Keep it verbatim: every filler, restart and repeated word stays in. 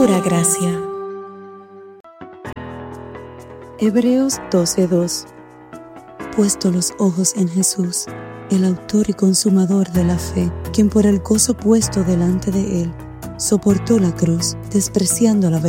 pura gracia. Hebreos doce dos. Puesto los ojos en Jesús, el autor y consumador de la fe, quien por el gozo puesto delante de él, soportó la cruz, despreciando la